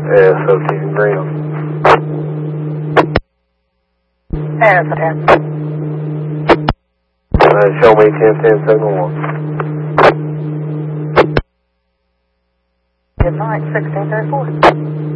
Yeah, 17 green. And it's a 10. Show me 10-10 signal 1. Good night, 1634.